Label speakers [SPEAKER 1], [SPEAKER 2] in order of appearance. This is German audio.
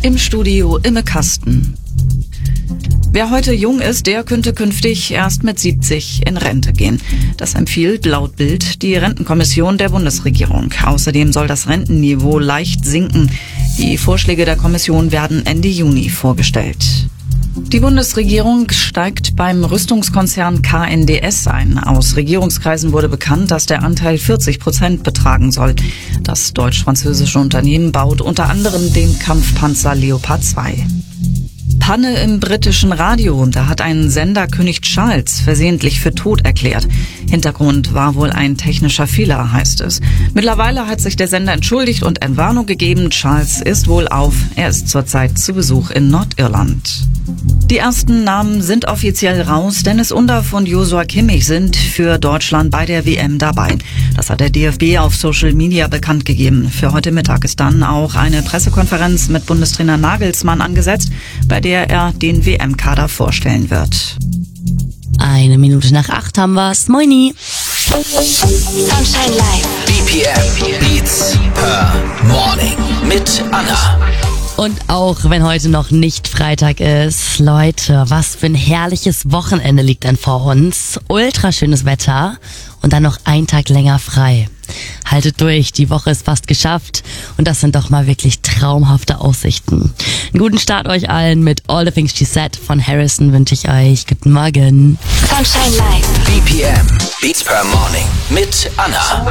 [SPEAKER 1] Im Studio Imme Kasten. Wer heute jung ist, der könnte künftig erst mit 70 in Rente gehen. Das empfiehlt laut Bild die Rentenkommission der Bundesregierung. Außerdem soll das Rentenniveau leicht sinken. Die Vorschläge der Kommission werden Ende Juni vorgestellt. Die Bundesregierung steigt beim Rüstungskonzern KNDS ein. Aus Regierungskreisen wurde bekannt, dass der Anteil 40% betragen soll. Das deutsch-französische Unternehmen baut unter anderem den Kampfpanzer Leopard 2. Panne im britischen Radio. Da hat ein Sender König Charles versehentlich für tot erklärt. Hintergrund war wohl ein technischer Fehler, heißt es. Mittlerweile hat sich der Sender entschuldigt und Entwarnung gegeben. Charles ist wohlauf. Er ist zurzeit zu Besuch in Nordirland. Die ersten Namen sind offiziell raus. Dennis Undaff und Joshua Kimmich sind für Deutschland bei der WM dabei. Das hat der DFB auf Social Media bekannt gegeben. Für heute Mittag ist dann auch eine Pressekonferenz mit Bundestrainer Nagelsmann angesetzt, bei der er den WM-Kader vorstellen wird.
[SPEAKER 2] 7:01 haben wir's. Moini.
[SPEAKER 3] Sunshine Live.
[SPEAKER 4] BPM Beats per Morning mit Anna.
[SPEAKER 2] Und auch wenn heute noch nicht Freitag ist, Leute, was für ein herrliches Wochenende liegt denn vor uns. Ultra schönes Wetter und dann noch ein Tag länger frei. Haltet durch, die Woche ist fast geschafft und das sind doch mal wirklich traumhafte Aussichten. Einen guten Start euch allen mit All the Things She Said von Harrison wünsche ich euch. Guten Morgen.
[SPEAKER 3] Sunshine Live.
[SPEAKER 4] BPM Beats per Morning mit Anna.